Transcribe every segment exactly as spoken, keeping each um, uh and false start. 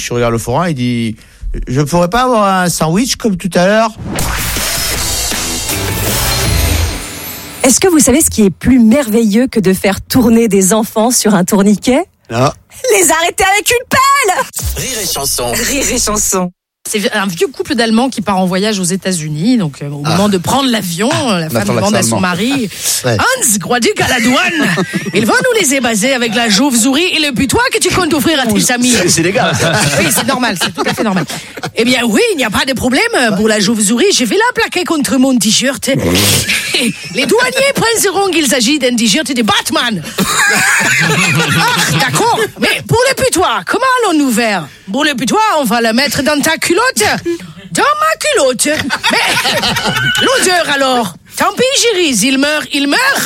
sandwich. Je regarde le forain, il dit, je pourrais pas avoir un sandwich comme tout à l'heure? Est-ce que vous savez ce qui est plus merveilleux que de faire tourner des enfants sur un tourniquet? Non. Les arrêter avec une pelle! Rire et chanson. Rire et chanson. C'est un vieux couple d'Allemands qui part en voyage aux États-Unis. Donc, euh, au ah. moment de prendre l'avion, ah, la femme demande à son mari, ouais. Hans, crois-tu qu'à la douane, ils vont nous laisser baser avec la chauve-souris et le putois que tu comptes offrir à tes amis? C'est, c'est légal. Oui, c'est normal, c'est tout à fait normal. Eh bien, oui, il n'y a pas de problème. Pour la chauve-souris, j'ai fait la plaquer contre mon t-shirt. Les douaniers penseront qu'il s'agit d'un t-shirt de Batman. Ah, d'accord. Mais pour le putois, comment allons-nous faire? Pour le putois, on va le mettre dans ta culotte. Dans ma culotte. Mais l'odeur alors? Tant pis, Géris, il meurt, il meurt.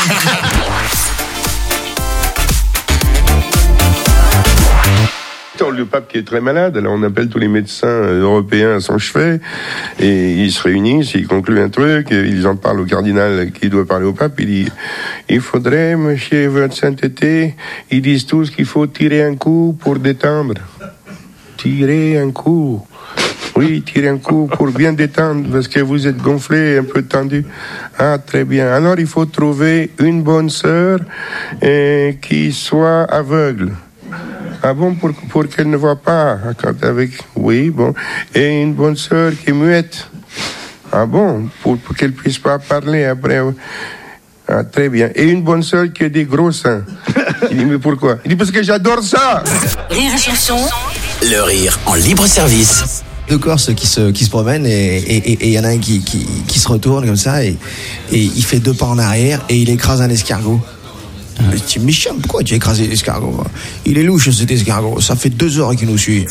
Le pape qui est très malade, alors on appelle tous les médecins européens à son chevet et ils se réunissent, ils concluent un truc, ils en parlent au cardinal qui doit parler au pape, il dit il faudrait, monsieur votre sainteté, ils disent tous qu'il faut tirer un coup pour détendre. Tirer un coup. Oui, tirer un coup pour bien détendre parce que vous êtes gonflé, un peu tendu. Ah, très bien. Alors il faut trouver une bonne sœur euh, qui soit aveugle. Ah bon, pour, pour qu'elle ne voit pas quand avec... Oui, bon. Et une bonne sœur qui est muette. Ah bon, pour, pour qu'elle puisse pas parler après. Ah, très bien. Et une bonne sœur qui a des gros seins. Il dit, mais pourquoi? Il dit, parce que j'adore ça. Rire et chanson. Le rire en libre service. Deux Corses qui se, qui se promènent et il et, et, et y en a un qui, qui, qui se retourne comme ça et, et il fait deux pas en arrière et il écrase un escargot. Je dis, Michel, pourquoi tu as écrasé l'escargot? Il est louche cet escargot, ça fait deux heures qu'il nous suit.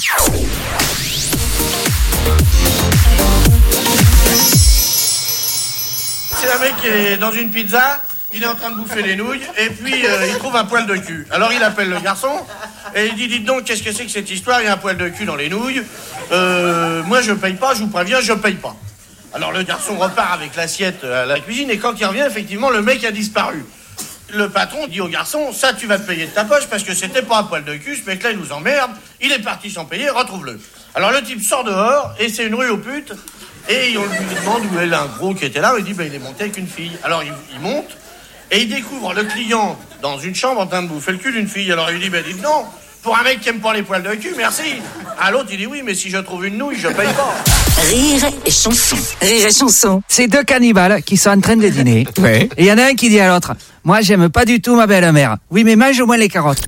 C'est un mec qui est dans une pizza, il est en train de bouffer les nouilles et puis euh, il trouve un poil de cul. Alors il appelle le garçon et il dit, dites donc, qu'est-ce que c'est que cette histoire? Il y a un poil de cul dans les nouilles. Euh, moi je paye pas, je vous préviens, je paye pas. Alors le garçon repart avec l'assiette à la cuisine et quand il revient, effectivement, le mec a disparu. Le patron dit au garçon, ça tu vas te payer de ta poche parce que c'était pas un poil de cul, ce mec-là il nous emmerde, il est parti sans payer, retrouve-le. Alors le type sort dehors et c'est une rue aux putes et on lui demande où est un gros qui était là, il dit ben il est monté avec une fille. Alors il, il monte et il découvre le client dans une chambre en train de bouffer le cul d'une fille. Alors il lui dit ben dites non, pour un mec qui aime pas les poils de cul, merci. À l'autre il dit oui mais si je trouve une nouille je paye pas. Rire et chanson. Rire et chanson. C'est deux cannibales qui sont en train de dîner. Ouais. Et il y en a un qui dit à l'autre, moi j'aime pas du tout ma belle-mère. Oui mais mange au moins les carottes.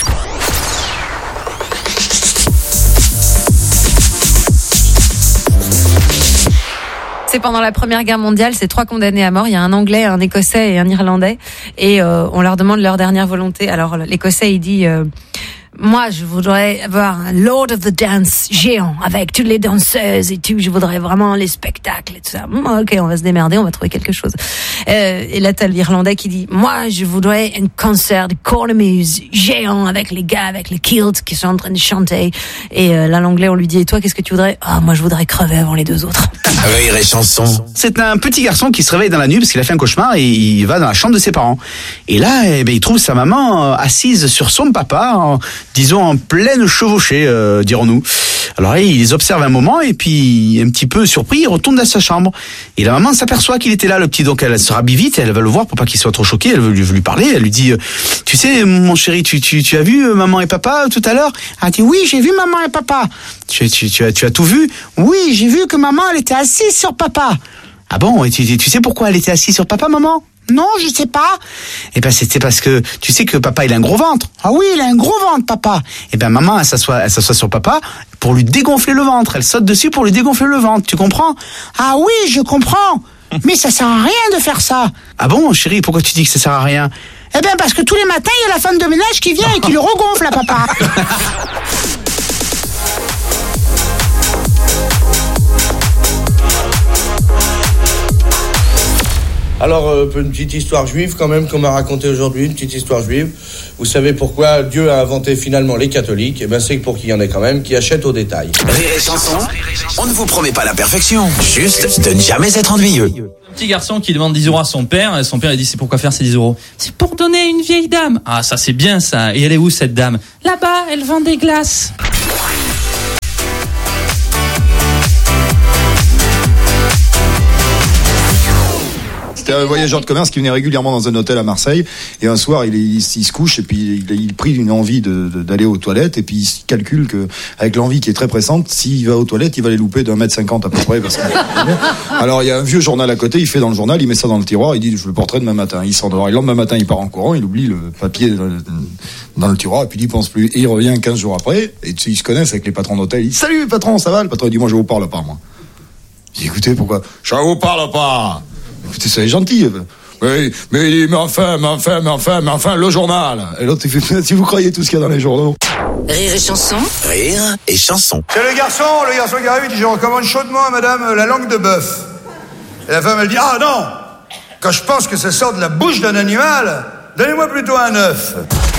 C'est pendant la Première Guerre mondiale, c'est trois condamnés à mort. Il y a un Anglais, un Écossais et un Irlandais. Et euh, on leur demande leur dernière volonté. Alors l'Écossais, il dit... Euh, moi, je voudrais avoir un Lord of the Dance géant avec toutes les danseuses et tout. Je voudrais vraiment les spectacles et tout ça. Ok, on va se démerder, on va trouver quelque chose. Euh, et là, t'as l'Irlandais qui dit, moi, je voudrais un concert de cornemuse géant avec les gars, avec les kilts qui sont en train de chanter. Et euh, là, l'Anglais, on lui dit, et toi, qu'est-ce que tu voudrais? Ah, moi, je voudrais crever avant les deux autres. Rire et chanson. C'est un petit garçon qui se réveille dans la nuit parce qu'il a fait un cauchemar et il va dans la chambre de ses parents. Et là, eh ben, il trouve sa maman assise sur son papa, en, disons en pleine chevauchée, euh, dirons-nous. Alors il les observe un moment et puis un petit peu surpris, il retourne dans sa chambre. Et la maman s'aperçoit qu'il était là, le petit, donc elle se rhabille vite, elle va le voir pour pas qu'il soit trop choqué, elle veut lui, veut lui parler, elle lui dit, tu sais mon chéri, tu, tu, tu as vu maman et papa tout à l'heure? Elle dit oui, j'ai vu maman et papa. Tu, tu, tu, as, tu as tout vu? Oui, j'ai vu que maman elle était assise sur papa. Ah bon, et tu, tu sais pourquoi elle était assise sur papa, maman? Non, je sais pas. Eh ben, c'était parce que tu sais que papa, il a un gros ventre. Ah oui, il a un gros ventre, papa. Eh ben, maman, elle s'assoit, elle s'assoit sur papa pour lui dégonfler le ventre. Elle saute dessus pour lui dégonfler le ventre. Tu comprends? Ah oui, je comprends. Mais ça sert à rien de faire ça. Ah bon, chérie, pourquoi tu dis que ça sert à rien? Eh ben, parce que tous les matins, il y a la femme de ménage qui vient et qui le regonfle à papa. Alors, euh, une petite histoire juive quand même qu'on m'a raconté aujourd'hui, une petite histoire juive. Vous savez pourquoi Dieu a inventé finalement les catholiques? Eh ben c'est pour qu'il y en ait quand même qui achètent au détail. Rire et chanson, on ne vous promet pas la perfection, juste de ne jamais être ennuyeux. Un petit garçon qui demande dix euros à son père, et son père il dit c'est pourquoi faire ces dix euros? C'est pour donner à une vieille dame. Ah ça c'est bien ça, et elle est où cette dame? Là-bas, elle vend des glaces. C'était un voyageur de commerce qui venait régulièrement dans un hôtel à Marseille. Et un soir, il, il, il se couche et puis il, il prit une envie de, de, d'aller aux toilettes. Et puis il calcule que, avec l'envie qui est très pressante, s'il va aux toilettes, il va les louper d'un mètre cinquante à peu près. Parce que... Alors il y a un vieux journal à côté, il fait dans le journal, il met ça dans le tiroir, il dit je le porterai demain matin. Il s'endort. Et le lendemain matin, il part en courant, il oublie le papier dans le tiroir et puis il n'y pense plus. Et il revient quinze jours après. Et ils se connaissent avec les patrons d'hôtel. Il dit salut patron, ça va? Le patron dit moi je vous parle pas moi. Je dis écoutez pourquoi? Je vous parle pas. Écoutez, soyez gentil. Oui, mais il dit, mais enfin, mais enfin, mais enfin, mais enfin, le journal. Et l'autre, il fait, si vous croyez tout ce qu'il y a dans les journaux. Rire et chanson. Rire et chanson. C'est le garçon, le garçon qui arrive, il dit, je recommande chaudement à madame la langue de bœuf. Et la femme, elle dit, ah non, quand je pense que ça sort de la bouche d'un animal, donnez-moi plutôt un œuf.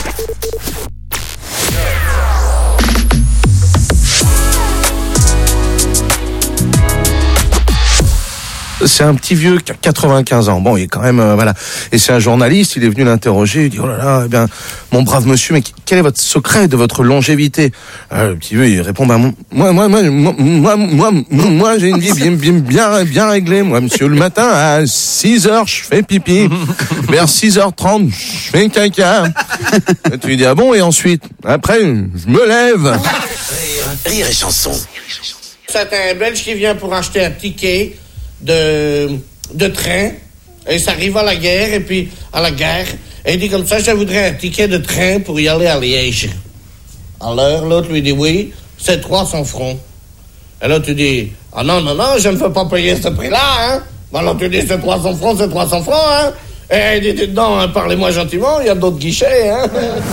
C'est un petit vieux qui a quatre-vingt-quinze ans. Bon, il est quand même, euh, voilà. Et c'est un journaliste, il est venu l'interroger, il dit, oh là là, eh bien, mon brave monsieur, mais quel est votre secret de votre longévité? euh, Le petit vieux, il répond, bah, moi, moi, moi, moi, moi, moi, moi j'ai une vie bien, bien, bien, bien réglée. Moi, monsieur, le matin, à six heures, je fais pipi. Vers six heures trente, je fais caca. Et tu lui dis, ah bon, et ensuite? Après, je me lève. Rire, rire et chanson. C'est un Belge qui vient pour acheter un ticket de, de train, et ça arrive à la guerre, et puis à la gare, et il dit comme ça, je voudrais un ticket de train pour y aller à Liège. Alors, l'autre lui dit, oui, c'est trois cents francs. Et là, tu dis, ah non, non, non, je ne veux pas payer ce prix-là, hein. Bon, alors tu dis, c'est trois cents francs, c'est trois cents francs, hein. Et il dit, non, hein, parlez-moi gentiment, il y a d'autres guichets, hein.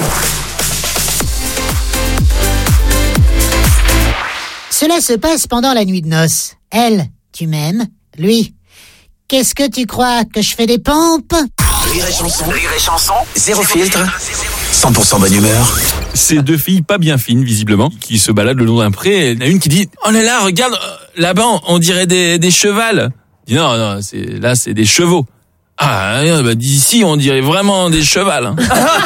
Cela se passe pendant la nuit de noces. Elle, tu m'aimes? Lui, qu'est-ce que tu crois, que je fais des pompes? Rire et chanson. Rire et chanson. Zéro filtre. cent pour cent bonne humeur. C'est deux filles pas bien fines, visiblement, qui se baladent le long d'un pré. Il y en a une qui dit, oh là là, regarde, là-bas, on dirait des, des chevals. Il dit, non, non, c'est, là, c'est des chevaux. Ah, bah, d'ici, on dirait vraiment des chevals. Hein.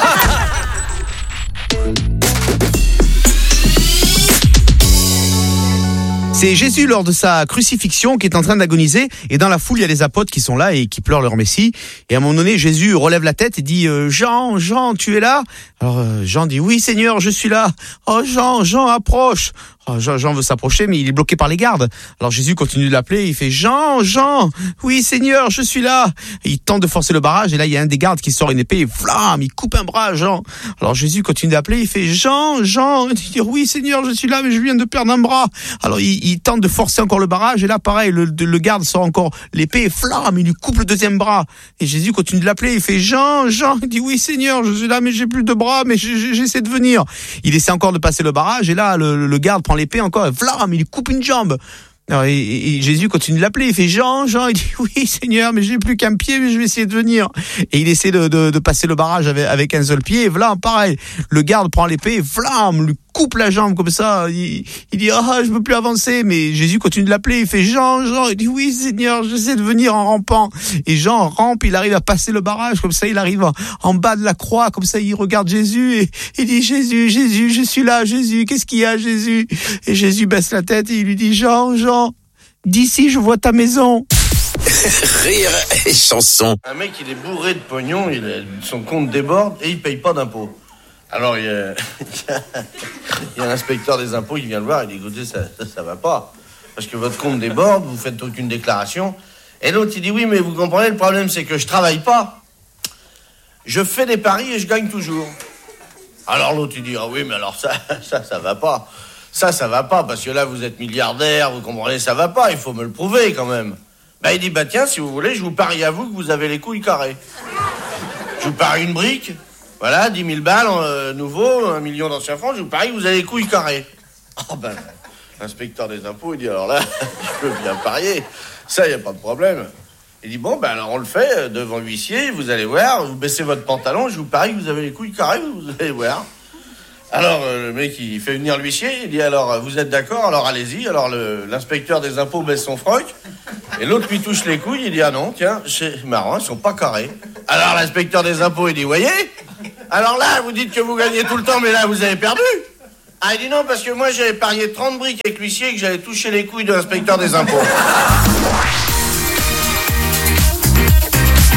C'est Jésus lors de sa crucifixion qui est en train d'agoniser, et dans la foule il y a les apôtres qui sont là et qui pleurent leur Messie, et à un moment donné Jésus relève la tête et dit euh, Jean, Jean, tu es là? Alors euh, Jean dit oui Seigneur, je suis là. Oh Jean, Jean approche. Oh, Jean, Jean veut s'approcher mais il est bloqué par les gardes. Alors Jésus continue de l'appeler, il fait Jean, Jean, oui Seigneur, je suis là. Et il tente de forcer le barrage et là il y a un des gardes qui sort une épée et flamme, il coupe un bras à Jean. Alors Jésus continue d'appeler, il fait Jean, Jean, il dit oui Seigneur, je suis là mais je viens de perdre un bras. Alors il, il tente de forcer encore le barrage et là pareil, le, le garde sort encore l'épée et flamme, il lui coupe le deuxième bras. Et Jésus continue de l'appeler, il fait Jean, Jean, il dit oui Seigneur, je suis là mais j'ai plus de bras mais j'essaie de venir. Il essaie encore de passer le barrage et là le, le garde prend l'épée encore, flamme, il lui coupe une jambe. Alors, et, et Jésus continue de l'appeler, il fait Jean, Jean, il dit oui Seigneur, mais j'ai plus qu'un pied, mais je vais essayer de venir. Et il essaie de, de, de passer le barrage avec, avec un seul pied, et voilà, pareil, le garde prend l'épée, flamme, lui coupe la jambe comme ça, il, il dit ah je peux plus avancer, mais Jésus continue de l'appeler, il fait Jean, Jean, il dit oui Seigneur, j'essaie de venir en rampant. Et Jean rampe, il arrive à passer le barrage, comme ça il arrive en, en bas de la croix, comme ça il regarde Jésus et il dit Jésus, Jésus, je suis là, Jésus, qu'est-ce qu'il y a Jésus? Et Jésus baisse la tête et il lui dit Jean, Jean, d'ici je vois ta maison. Rire et chanson. Un mec il est bourré de pognon, il est, son compte déborde et il paye pas d'impôts. Alors il y, a, il y a un inspecteur des impôts qui vient le voir et dit écoutez ça, ça, ça va pas. Parce que votre compte déborde, vous faites aucune déclaration. Et l'autre il dit oui mais vous comprenez le problème c'est que je travaille pas. Je fais des paris et je gagne toujours. Alors l'autre il dit ah oui mais alors ça, ça, ça va pas. Ça, ça va pas parce que là vous êtes milliardaire, vous comprenez, ça va pas, il faut me le prouver quand même. Bah il dit bah tiens si vous voulez je vous parie à vous que vous avez les couilles carrées. Je vous parie une brique. Voilà, dix mille balles, euh, nouveau, un million d'anciens francs, je vous parie que vous avez les couilles carrées. Oh ben, l'inspecteur des impôts, il dit, alors là, je peux bien parier, ça, il n'y a pas de problème. Il dit, bon, ben alors on le fait, devant l'huissier, vous allez voir, vous baissez votre pantalon, je vous parie que vous avez les couilles carrées, vous allez voir. Alors, euh, le mec, il fait venir l'huissier, il dit, alors, vous êtes d'accord, alors allez-y. Alors, le, l'inspecteur des impôts baisse son froc, et l'autre lui touche les couilles, il dit, ah non, tiens, c'est marrant, ils sont pas carrés. Alors, l'inspecteur des impôts, il dit, voyez, alors là, vous dites que vous gagnez tout le temps, mais là, vous avez perdu. Ah, il dit, non, parce que moi, j'avais parié trente briques avec l'huissier et que j'avais touché les couilles de l'inspecteur des impôts.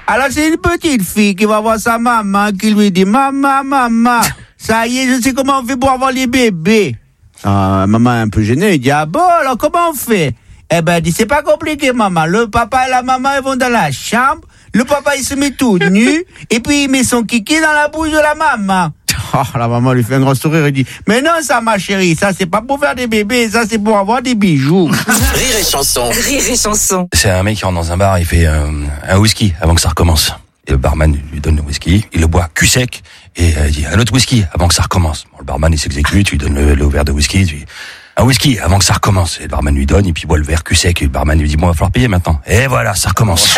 Alors c'est une petite fille qui va voir sa maman qui lui dit maman, maman, ça y est, je sais comment on fait pour avoir les bébés. Ah, maman est un peu gênée, il dit ah bon alors comment on fait? Eh ben elle dit c'est pas compliqué maman, le papa et la maman ils vont dans la chambre, le papa il se met tout nu et puis il met son kiki dans la bouche de la maman. Oh, la maman lui fait un grand sourire et dit mais non ça ma chérie, ça c'est pas pour faire des bébés, ça c'est pour avoir des bijoux. Rire et chanson. Rire et chanson. C'est un mec qui rentre dans un bar, il fait euh, un whisky avant que ça recommence. Et le barman lui donne le whisky, il le boit cul sec et euh, il dit un autre whisky avant que ça recommence. Bon, le barman il s'exécute, il lui donne le, le verre de whisky, il dit un whisky avant que ça recommence. Et le barman lui donne et puis il boit le verre cul sec et le barman lui dit bon, il va falloir payer maintenant. Et voilà, ça recommence.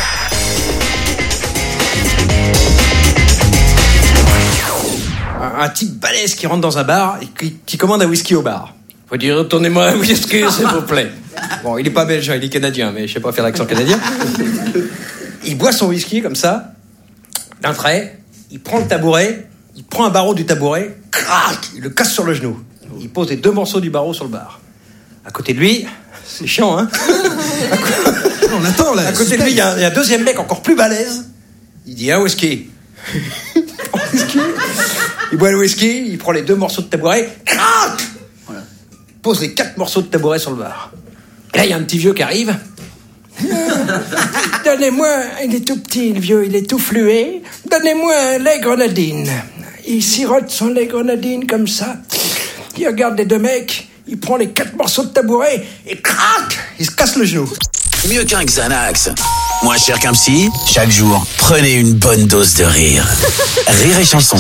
Un type balèze qui rentre dans un bar et qui, qui commande un whisky au bar. Faut dire, retournez-moi un whisky, s'il vous plaît. Bon, il est pas belge, hein, il est canadien, mais je sais pas faire l'accent canadien. Il boit son whisky comme ça, d'un trait, il prend le tabouret, il prend un barreau du tabouret, crac, il le casse sur le genou. Il pose les deux morceaux du barreau sur le bar. À côté de lui, c'est chiant, hein. On attend, là. À côté de lui, il y, a, il y a un deuxième mec encore plus balèze. Il dit un whisky. whisky. Il boit le whisky, il prend les deux morceaux de tabouret, crac, voilà. Pose les quatre morceaux de tabouret sur le bar. Et là, il y a un petit vieux qui arrive. Donnez-moi, il est tout petit, le vieux, il est tout fluet. Donnez-moi un lait grenadine. Il sirote son lait grenadine comme ça. Il regarde les deux mecs, il prend les quatre morceaux de tabouret et crac, il se casse le genou. Mieux qu'un Xanax. Moins cher qu'un psy. Chaque jour, prenez une bonne dose de rire. Rire et chanson.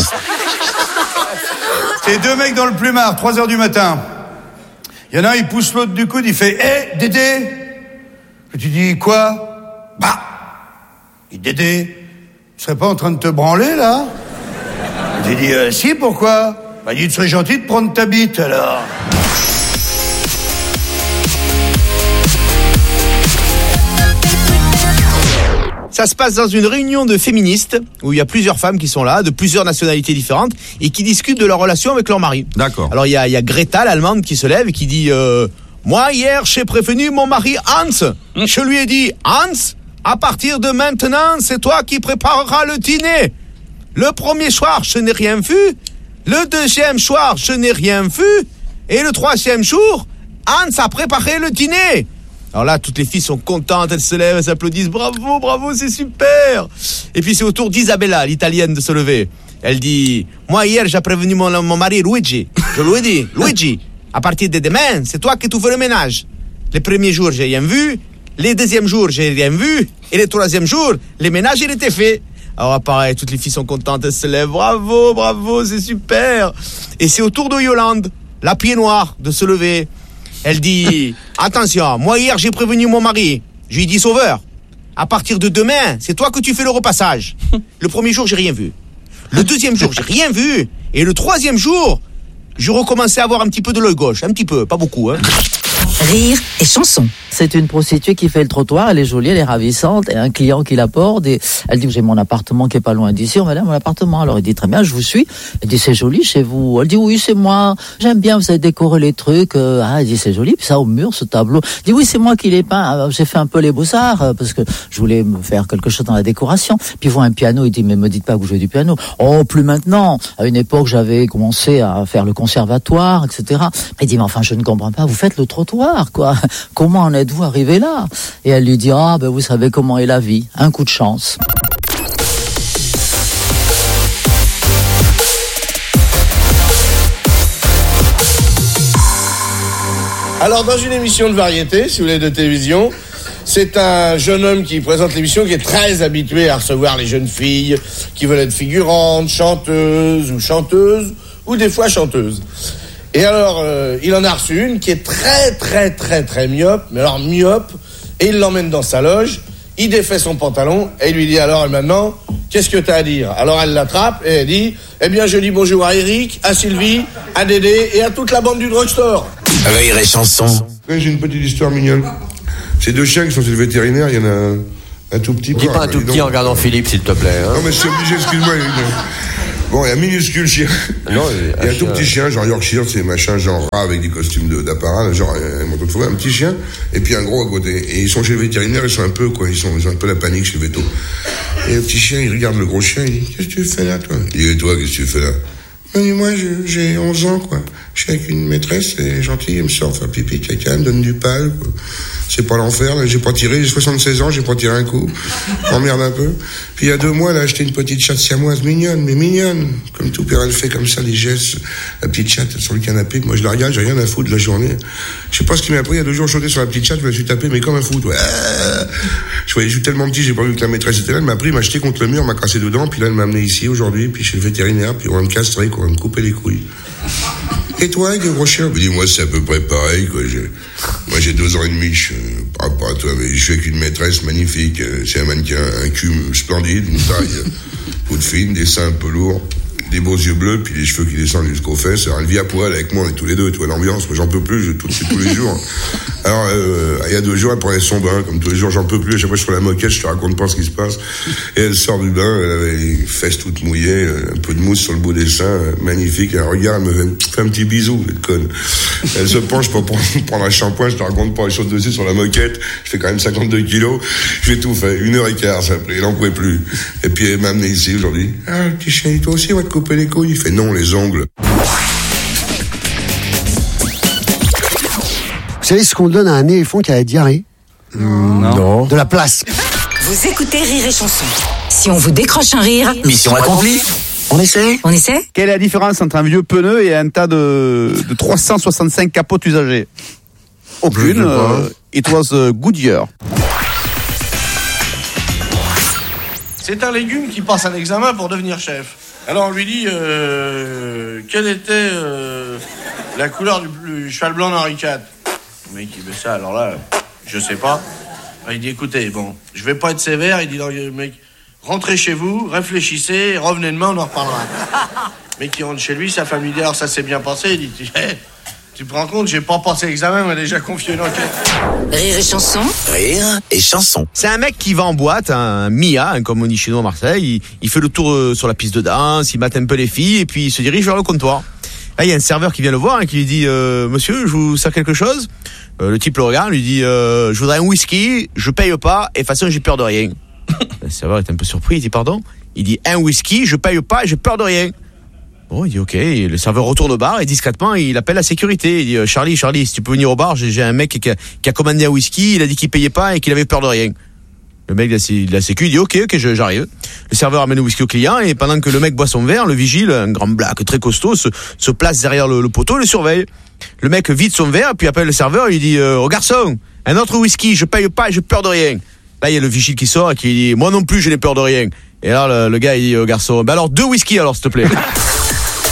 C'est deux mecs dans le plumard, trois heures du matin. Il y en a un, il pousse l'autre du coude, il fait « Hé, Dédé !» Et tu dis « Quoi ?»« Bah !» Il dit « Dédé, tu serais pas en train de te branler, là ?» Il dit euh, « Si, pourquoi ?» Bah, il dit « Tu serais gentil de prendre ta bite, alors. » Ça se passe dans une réunion de féministes où il y a plusieurs femmes qui sont là, de plusieurs nationalités différentes et qui discutent de leur relation avec leur mari. D'accord. Alors il y a, il y a Greta, l'allemande, qui se lève et qui dit euh, moi hier j'ai prévenu mon mari Hans. Mmh. Je lui ai dit Hans, à partir de maintenant c'est toi qui prépareras le dîner. Le premier soir je n'ai rien vu, le deuxième soir je n'ai rien vu et le troisième jour Hans a préparé le dîner. Alors là, toutes les filles sont contentes, elles se lèvent, elles s'applaudissent, bravo, bravo, c'est super. Et puis c'est au tour d'Isabella, l'italienne, de se lever. Elle dit, moi hier j'ai prévenu mon, mon mari Luigi. Je lui ai dit, Luigi, à partir de demain, c'est toi qui tout fais le ménage. Les premiers jours, j'ai rien vu. Les deuxièmes jours, j'ai rien vu. Et les troisièmes jours, les ménages, il était fait. Alors pareil, toutes les filles sont contentes, elles se lèvent, bravo, bravo, c'est super. Et c'est au tour de Yolande, la pied noire, de se lever. Elle dit, attention, moi hier j'ai prévenu mon mari. Je lui ai dit, Sauveur, à partir de demain, c'est toi que tu fais le repassage. Le premier jour, j'ai rien vu. Le deuxième jour, j'ai rien vu. Et le troisième jour, je recommençais à avoir un petit peu de l'œil gauche. Un petit peu, pas beaucoup, hein. Rire et chanson. C'est une prostituée qui fait le trottoir, elle est jolie, elle est ravissante, et un client qui l'apporte, et elle dit, j'ai mon appartement qui est pas loin d'ici, on va aller à mon appartement. Alors il dit, très bien, je vous suis. Elle dit, c'est joli chez vous. Elle dit, oui, c'est moi, j'aime bien, vous avez décoré les trucs. Ah, elle dit, c'est joli, puis ça au mur, ce tableau. Elle dit, oui, c'est moi qui l'ai peint, j'ai fait un peu les beaux-arts, parce que je voulais me faire quelque chose dans la décoration. Puis il voit un piano, il dit, mais me dites pas que vous jouez du piano. Oh, plus maintenant. À une époque, j'avais commencé à faire le conservatoire, et cetera. Il dit, mais enfin, je ne comprends pas, vous faites le trottoir, quoi. Comment en êtes-vous arrivé là? Et elle lui dit, ah, ben vous savez comment est la vie, un coup de chance. Alors, dans une émission de variété, si vous voulez, de télévision, c'est un jeune homme qui présente l'émission qui est très habitué à recevoir les jeunes filles qui veulent être figurantes, chanteuses ou chanteuses, ou des fois chanteuses. Et alors, euh, il en a reçu une qui est très, très, très, très myope, mais alors myope, et il l'emmène dans sa loge, il défait son pantalon, et il lui dit, alors, et maintenant, qu'est-ce que t'as à dire? Alors elle l'attrape, et elle dit, eh bien, je dis bonjour à Eric, à Sylvie, à Dédé, et à toute la bande du drugstore. Rire et chanson. Ouais, j'ai une petite histoire mignonne. C'est deux chiens qui sont chez le vétérinaire, il y en a un, un tout petit. Dis pas un tout petit en regardant Philippe, s'il te plaît. Hein. Non, mais je suis obligé, excuse-moi. Bon, il y a un minuscule chien. Non, il y a un tout petit chien, genre Yorkshire, c'est machin, genre rat avec des costumes de, d'apparat, genre un manteau de fourrure, un petit chien, et puis un gros à côté. Et ils sont chez le vétérinaire, ils sont un peu, quoi, ils sont, ils ont un peu la panique chez le véto. Et le petit chien, il regarde le gros chien, il dit, qu'est-ce que tu fais là, toi? Il dit, et toi, qu'est-ce que tu fais là? Il dit, moi, je, j'ai onze ans, quoi. Je suis avec une maîtresse, elle est gentille, elle me sort faire pipi, caca, elle me donne du pal, quoi. C'est pas l'enfer, là, j'ai pas tiré, j'ai soixante-seize ans, j'ai pas tiré un coup. M'emmerde un peu. Puis il y a deux mois, elle a acheté une petite chatte siamoise mignonne, mais mignonne. Comme tout père, elle fait comme ça, des gestes. La petite chatte sur le canapé, moi je la regarde, j'ai rien à foutre de la journée. Je sais pas ce qui m'a appris, il y a deux jours, je sautais sur la petite chatte, je me suis tapé, mais comme un fou, ouais. Je voyais, je suis tellement petit, j'ai pas vu que la maîtresse était là, elle m'a pris, m'a jeté contre le mur, m'a cassé dedans, puis là, elle m'a amené ici aujourd'hui, puis chez le vétérinaire, puis on va me castrer, quoi, on va me couper les couilles. Et toi, avec le gros chien? Je dis, moi, c'est à peu près pareil, quoi. J'ai, moi, j'ai deux ans et demi, je, par rapport à toi, mais je suis avec une maîtresse magnifique, c'est un mannequin, un cul splendide, une taille, peau de fine, des seins un peu lourds, des beaux yeux bleus, puis les cheveux qui descendent jusqu'aux fesses. Alors, elle vit à poil avec moi, on est tous les deux, tu vois l'ambiance, moi, j'en peux plus, je tout tous les jours. Alors, euh, il y a deux jours, elle prenait son bain, comme tous les jours, j'en peux plus, à chaque fois, je suis sur la moquette, je te raconte pas ce qui se passe. Et elle sort du bain, elle avait les fesses toutes mouillées, un peu de mousse sur le bout des seins, magnifique, elle regarde, elle me fait un petit bisou, cette conne. Elle se penche pour prendre un shampoing, je te raconte pas, elle saute dessus sur la moquette, je fais quand même cinquante-deux kilos, je fais tout fait, une heure et quart, ça a pris, elle en pouvait plus. Et puis, elle m'a amené ici aujourd'hui. Ah, le petit chien, toi aussi, on va te couper les couilles. Il fait non, les ongles. Vous savez ce qu'on donne à un éléphant qui a la diarrhée? Non. non. De la place. Vous écoutez Rire et Chanson. Si on vous décroche un rire... Mission accomplie. On essaie On essaie Quelle est la différence entre un vieux pneu et un tas de, de trois cent soixante-cinq capotes usagées? Aucune. Euh, it was uh, Goodyear. C'est un légume qui passe un examen pour devenir chef. Alors on lui dit euh, quelle était euh, la couleur du, du cheval blanc d'Henri quatre. Le mec il veut ça, alors là, je sais pas. Il dit écoutez, bon, je vais pas être sévère, il dit non, le mec, rentrez chez vous, réfléchissez, revenez demain, on en reparlera. Le mec il rentre chez lui, sa femme lui dit alors ça s'est bien passé, il dit hey, tu te rends compte, j'ai pas passé l'examen, mais déjà confié une enquête. Rire et Chanson. Rire et chanson. C'est un mec qui va en boîte, un Mia, hein, comme on dit chez nous à Marseille. Il, il fait le tour euh, sur la piste de danse, il mate un peu les filles et puis il se dirige vers le comptoir. Là, il y a un serveur qui vient le voir et qui lui dit euh, monsieur, je vous sers quelque chose? euh, Le type le regarde, lui dit euh, je voudrais un whisky, je paye pas et de toute façon j'ai peur de rien. Le serveur est un peu surpris, il dit pardon? Il dit un whisky, je paye pas et j'ai peur de rien. Bon, il dit ok, et le serveur retourne au bar et discrètement il appelle la sécurité. Il dit Charlie, Charlie, si tu peux venir au bar, j'ai, j'ai un mec qui a, qui a commandé un whisky, il a dit qu'il payait pas et qu'il avait peur de rien. Le mec de la sécu, il dit ok, ok, je, j'arrive. Le serveur amène le whisky au client et pendant que le mec boit son verre, le vigile, un grand black très costaud, se, se place derrière le, le poteau et le surveille. Le mec vide son verre puis appelle le serveur, il dit euh, oh garçon, un autre whisky, je paye pas et j'ai peur de rien. Là il y a le vigile qui sort et qui dit moi non plus je n'ai peur de rien. Et là le, le gars il dit au garçon, bah alors deux whisky alors s'il te plaît.